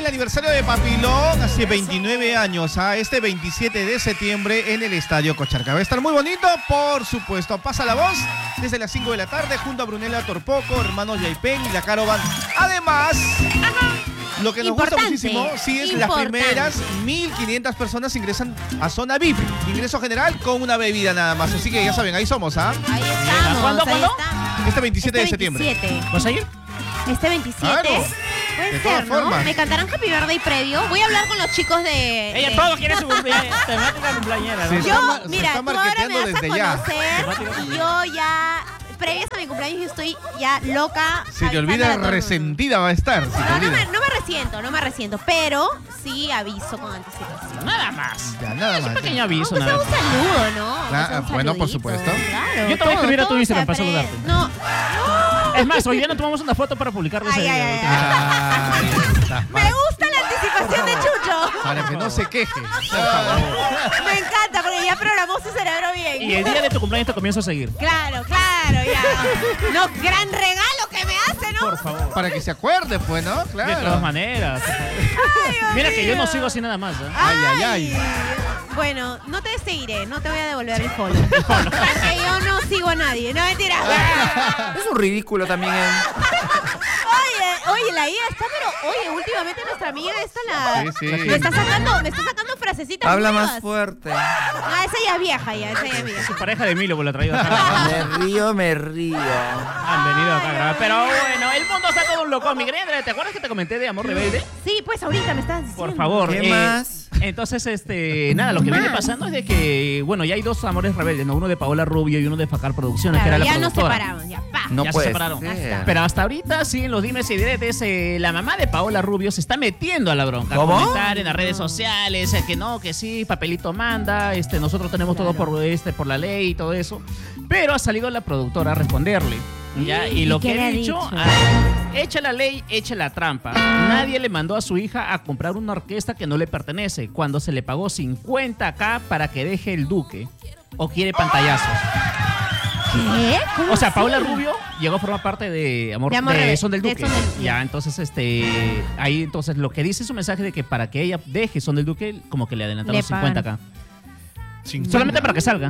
el aniversario de Papilón, hace 29 años, este 27 de septiembre en el Estadio Cocharca. Va a estar muy bonito, por supuesto. Pasa la voz desde las 5 de la tarde junto a Brunella Torpoco, hermanos Yaipen y la Caro Band. Además, lo que nos gusta muchísimo, sí, es las primeras 1.500 personas ingresan a zona VIP. Ingreso general con una bebida nada más. Así que ya saben, ahí somos, Ahí estamos. ¿Cuándo? Este 27 de septiembre. ¿Vas a ir? Este 27. Claro. Puede De ser, todas ¿no? formas. Me cantarán Happy Birthday previo. Voy a hablar con los chicos de... Ella todo quiere su cumpleaños. Temática cumpleañera, Sí. ¿no? Yo, Se mira, está tú ahora me marketeando vas a desde ya. conocer y yo ya... Previas a mi cumpleaños yo estoy ya loca. Si te avisando olvidas, a todo el mundo. resentida va a estar. Si te olvidas. No me resiento, pero sí aviso con anticipación. Nada más. Ya, nada Es un más. pequeño aviso, Aunque sea nada un más. saludo, ¿no? Ah, Aunque sea un bueno, por saludito. supuesto. Claro, Yo te voy a escribir a tu todo Instagram se para aprende. saludarte. No. Es más, hoy día no tomamos una foto para publicar de ese Ay, ay, día. ay, Ahí está. Me gusta la anticipación de Chucho. Para que no se queje. Me encanta porque ya programó su cerebro bien. Y el día de tu cumpleaños te comienzo a seguir. Claro, ya. No, gran regalo que me hace, ¿no? Por favor. Para que se acuerde, pues, ¿no? De todas Claro. maneras. Ay, Dios Mira que yo no mío. sigo así nada más. ¿eh? Ay. Bueno, no te seguiré, no te voy a devolver el follow. Porque yo no sigo a nadie. No, mentira. Es un ridículo también. Oye, la IA está, pero oye, últimamente nuestra amiga esta Sí. me está sacando frasecitas Habla nuevas. más fuerte. Ah, esa ya es vieja, esa ya es vieja. Su pareja de Milo pues la ha traído acá. Me río. Han venido acá a grabar. Pero bueno, el mundo está todo un loco. Mi querida, ¿te acuerdas que te comenté de Amor Rebelde? Sí, pues ahorita me estás diciendo. Por favor. ¿Qué más? Entonces, nada, lo que viene pasando es de que, bueno, ya hay dos amores rebeldes, ¿no? Uno de Paola Rubio y uno de Facar Producciones, que era Claro, la ya nos productora. separamos, ya, pa. No Ya se puede separaron. ser. Pero hasta ahorita, sí, en los dimes y diretes, la mamá de Paola Rubio se está metiendo a la bronca. ¿Cómo? A comentar en las redes sociales, que no, que sí, papelito manda, nosotros tenemos todo por la ley y todo eso. Pero ha salido la productora a responderle. ¿Ya? Y lo ¿Y qué que le ha he dicho, dicho? echa la ley, echa la trampa. Nadie le mandó a su hija a comprar una orquesta que no le pertenece cuando se le pagó 50K para que deje el Duque. O quiere pantallazos. ¿Qué? ¿Cómo O sea, así? Paola Rubio llegó a formar parte de Son del Duque. Ya, entonces, ahí entonces lo que dice su mensaje de que para que ella deje Son del Duque, como que le adelantaron Le pagan. 50K. Solamente para que salga.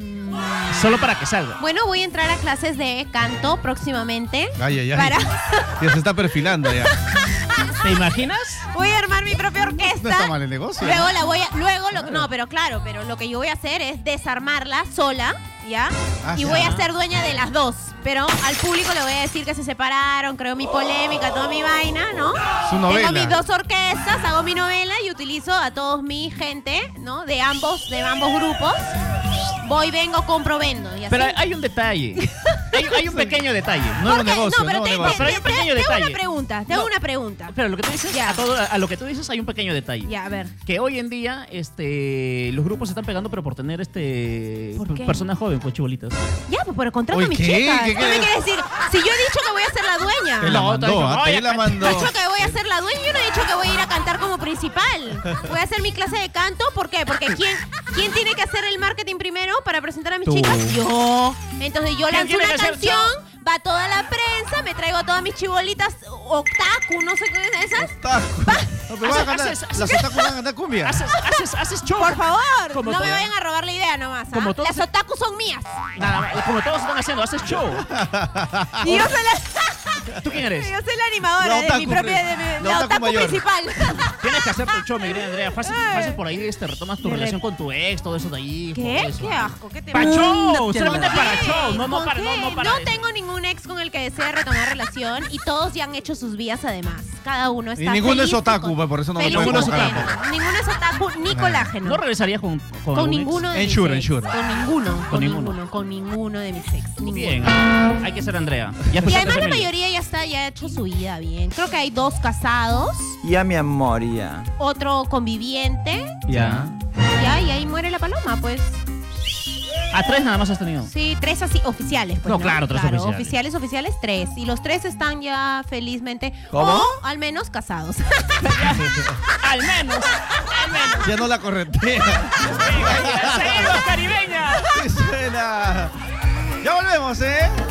Solo para que salga. Bueno, voy a entrar a clases de canto próximamente. Ay. Para... Ya se está perfilando ya. ¿Te imaginas? Voy a armar mi propia No está orquesta. mal el negocio. Luego la voy a... No, pero claro, pero lo que yo voy a hacer es desarmarla sola, ¿ya? Y voy a ser dueña de las dos. Pero al público le voy a decir que se separaron, creo mi polémica, toda mi vaina, ¿no? Su novela. Tengo mis dos orquestas, hago mi novela y utilizo a todos mi gente, ¿no? De ambos grupos. Voy, vengo, compro, vendo. Y así. Pero hay un detalle. Hay un pequeño detalle. Nuevo ¿Por qué? negocio, No, pero nuevo te negocio. Pero hay un pequeño hago detalle. una pregunta, te hago una pregunta. Pero lo que tú dices, Ya. a lo que tú dices hay un pequeño detalle. Ya, a ver. Que hoy en día los grupos se están pegando pero por tener ¿Por qué? persona joven con chibolitas. Ya, pues pero contrato Uy, a mis ¿qué? chicas. ¿Qué ¿Qué me quieres decir? Si yo he dicho que voy a ser la dueña. Te la No, mandó, no, te la mandó. He dicho que voy a ser la dueña y yo no he dicho que voy a ir a cantar como principal. Voy a hacer mi clase de canto. ¿Por qué? Porque ¿quién tiene que hacer el marketing primero para presentar a mis Tú. chicas? Yo. Entonces yo ¿Quién lanzo tiene una que hacer canción, va toda la prensa, me traigo a todas mis chibolitas otaku, no sé qué es esas. Otaku. No, pero van a cantar- las otaku van a cantar cumbia. Haces show. Por favor, Como no me todo. vayan a robar la idea nomás. ¿ah? Como todos- Las otaku son mías. Nada más, como todos están haciendo, haces show. Y yo soy la... ¿Tú quién eres? Yo soy la animadora La de mi otaku, propia la la otaku otaku mayor. principal. Tienes que hacer tu show, mi querida Andrea. Fácil por ahí retomas tu relación con tu ex, todo eso de ahí. ¿Qué? todo eso. Qué asco, ¿qué te Para show, ¿Qué? solamente para ¿Qué? show. No ¿Con para, qué? no para. No tengo ningún ex con el que desee retomar relación y todos ya han hecho sus vidas además. Cada uno está Y ninguno feliz es otaku, con- por eso no lo feliz pueden con convocar. colágeno. Ninguno es otaku ni colágeno. ¿No regresarías con Con algún ninguno de mis Ensure, ex. ensure. Con ninguno. ninguno. Con ninguno de mis ex. ex? Ninguno. Bien, hay que ser Andrea. Ya Y escuchaste además la Emilio. mayoría ya ha hecho su vida bien. Creo que hay 2 casados, Ya, mi amor, ya. otro conviviente, Ya. ya, y ahí muere la paloma, pues. A 3 nada más has tenido. Sí, 3 así oficiales, pues. No, claro, 3 oficiales. Oficiales 3. Y los 3 están ya felizmente. ¿Cómo? O al menos casados. Al menos. Ya no la corretea. Seguimos, caribeña. ¡Qué suena! Ya volvemos, ¿eh?